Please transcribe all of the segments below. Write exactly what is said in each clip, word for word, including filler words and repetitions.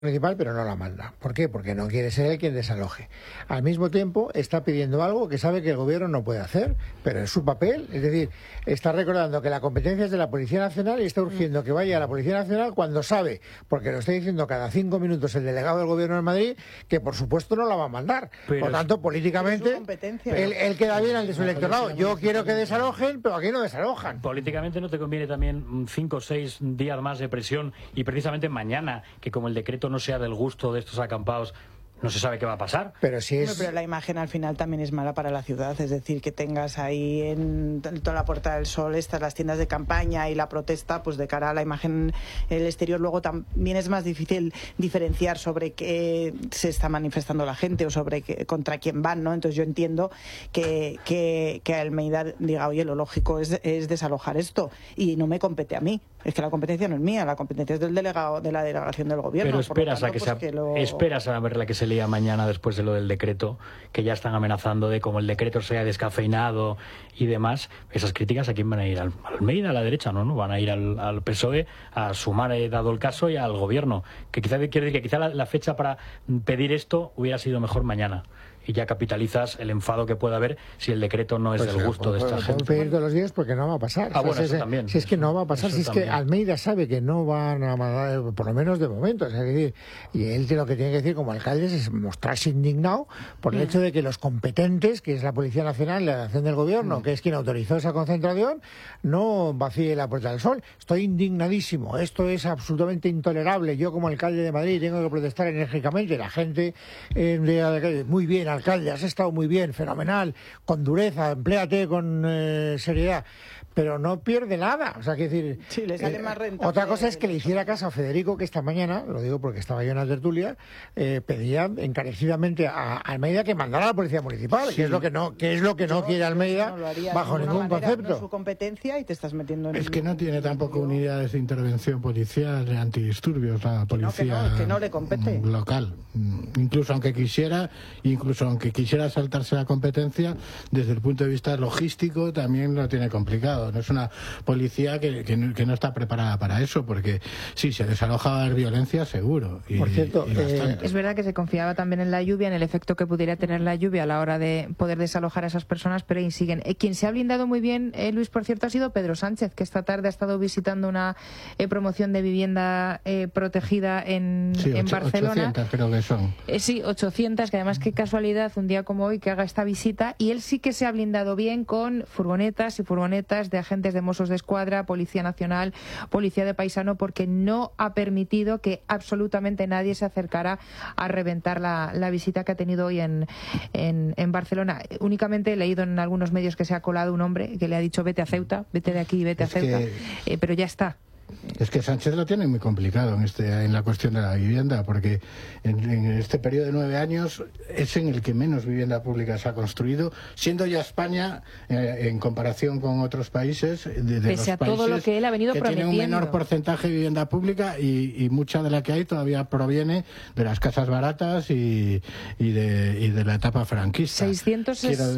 municipal, pero no la manda. ¿Por qué? Porque no quiere ser él quien desaloje. Al mismo tiempo está pidiendo algo que sabe que el gobierno no puede hacer, pero es su papel. Es decir, está recordando que la competencia es de la Policía Nacional y está urgiendo que vaya a la Policía Nacional cuando sabe, porque lo está diciendo cada cinco minutos el delegado del gobierno de Madrid, que por supuesto no la va a mandar. Pero por tanto, políticamente, él, él queda bien al de su electorado. Yo quiero que desalojen, pero aquí no desalojan. Políticamente no te conviene también cinco o seis días más de presión y precisamente mañana, que como el decreto no sea del gusto de estos acampados, no se sabe qué va a pasar. Pero si es... Pero la imagen al final también es mala para la ciudad, es decir, que tengas ahí en toda la Puerta del Sol estas las tiendas de campaña y la protesta, pues de cara a la imagen el exterior, luego también es más difícil diferenciar sobre qué se está manifestando la gente o sobre qué, contra quién van, ¿no? Entonces yo entiendo que, que, que Almeida diga, oye, lo lógico es, es desalojar esto y no me compete a mí. Es que la competencia no es mía, la competencia es del delegado de la delegación del gobierno. Pero esperas, tanto, a que pues se, que lo... esperas a ver la que se lía mañana después de lo del decreto, que ya están amenazando de como el decreto sea descafeinado y demás. Esas críticas, ¿a quién van a ir? ¿Al Almeida, a la derecha? No, no, van a ir al, al P S O E a sumar, eh, dado el caso, y al gobierno. Que quizá quiere decir que quizá la, la fecha para pedir esto hubiera sido mejor mañana. Y ya capitalizas el enfado que pueda haber si el decreto no es pues del gusto pues, de esta pues, gente. pedir todos los días porque no va a pasar. Ah, o sea, bueno, si, eso es, también. Si es que eso, no va a pasar, si es también. que Almeida sabe que no van a mandar, por lo menos de momento. O sea, es decir, y él lo que tiene que decir como alcalde es mostrarse indignado por el mm. hecho de que los competentes, que es la Policía Nacional, la acción del gobierno, mm. que es quien autorizó esa concentración, no vacíe la Puerta del Sol. Estoy indignadísimo. Esto es absolutamente intolerable. Yo como alcalde de Madrid tengo que protestar enérgicamente. La gente eh, de, muy bien, alcalde, has estado muy bien, fenomenal, con dureza, empléate con eh, seriedad, pero no pierde nada. O sea, que decir, sí, le sale eh, más rentable. Otra cosa es que le hiciera caso a Federico, que esta mañana, lo digo porque estaba yo en la tertulia, eh, pedía encarecidamente a, a Almeida que mandara a la Policía Municipal, sí. que es lo que no, que es lo que no yo, quiere Almeida no bajo ningún manera, concepto. No es su competencia y te estás metiendo en es que no tiene tampoco unidades de intervención policial de antidisturbios la policía que no, que no, que no le compete. Local. Incluso aunque quisiera, incluso aunque quisiera saltarse la competencia, desde el punto de vista logístico también lo tiene complicado. No es una policía que, que, no, que no está preparada para eso, porque sí, se desaloja va a haber violencia seguro. Y, Por cierto, y eh, es verdad que se confiaba también en la lluvia, en el efecto que pudiera tener la lluvia a la hora de poder desalojar a esas personas, pero ahí siguen. Eh, quien se ha blindado muy bien, eh, Luis, por cierto, ha sido Pedro Sánchez, que esta tarde ha estado visitando una eh, promoción de vivienda eh, protegida en, sí, en ocho, Barcelona. ochocientas creo que son. Eh, sí, ochocientas, que además qué casualidad un día como hoy que haga esta visita, y él sí que se ha blindado bien con furgonetas y furgonetas de agentes de Mossos de Escuadra, Policía Nacional, Policía de Paisano, porque no ha permitido que absolutamente nadie se acercara a reventar la, la visita que ha tenido hoy en, en, en Barcelona. Únicamente he leído en algunos medios que se ha colado un hombre que le ha dicho vete a Ceuta, vete de aquí, vete es a Ceuta, que... eh, pero ya está. Es que Sánchez lo tiene muy complicado en este en la cuestión de la vivienda, porque en, en este periodo de nueve años es en el que menos vivienda pública se ha construido, siendo ya España, eh, en comparación con otros países, de, de pese los a todo lo que él ha venido que prometiendo, tiene un menor porcentaje de vivienda pública y, y mucha de la que hay todavía proviene de las casas baratas y, y, de, y de la etapa franquista. seiscientos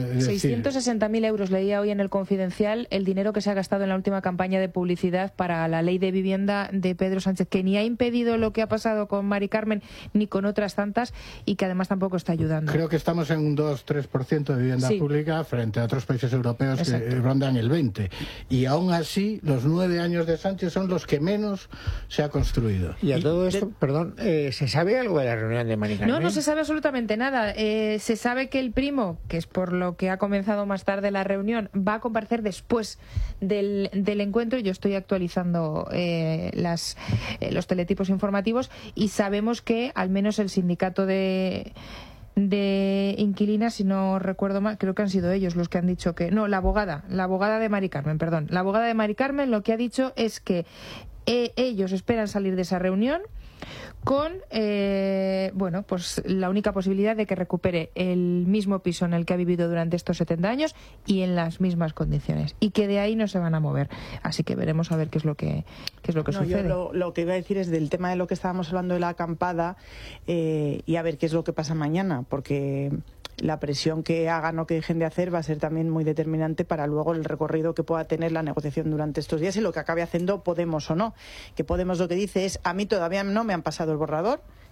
sesenta mil euros leía hoy en el Confidencial el dinero que se ha gastado en la última campaña de publicidad para la ley de vivienda de Pedro Sánchez, que ni ha impedido lo que ha pasado con Mari Carmen ni con otras tantas, y que además tampoco está ayudando. Creo que estamos en un dos tres por ciento de vivienda sí. pública frente a otros países europeos Exacto. que rondan el veinte por ciento. Y aún así, los nueve años de Sánchez son los que menos se ha construido. Y a todo y esto, de... perdón, eh, ¿se sabe algo de la reunión de Mari Carmen? No, no se sabe absolutamente nada. Eh, se sabe que el primo, que es por lo que ha comenzado más tarde la reunión, va a comparecer después del, del encuentro. Yo estoy actualizando eh, las, eh, los teletipos informativos y sabemos que al menos el sindicato de de inquilinas, si no recuerdo mal, creo que han sido ellos los que han dicho que... No, la abogada, la abogada de Mari Carmen, perdón. La abogada de Mari Carmen lo que ha dicho es que eh, ellos esperan salir de esa reunión con eh, bueno, pues la única posibilidad de que recupere el mismo piso en el que ha vivido durante estos setenta años y en las mismas condiciones, y que de ahí no se van a mover. Así que veremos a ver qué es lo que qué es lo que no, sucede. Yo lo, lo que iba a decir es del tema de lo que estábamos hablando de la acampada, eh, y a ver qué es lo que pasa mañana, porque la presión que hagan o que dejen de hacer va a ser también muy determinante para luego el recorrido que pueda tener la negociación durante estos días y lo que acabe haciendo Podemos o no. Que Podemos lo que dice es, a mí todavía no me han pasado el borrador,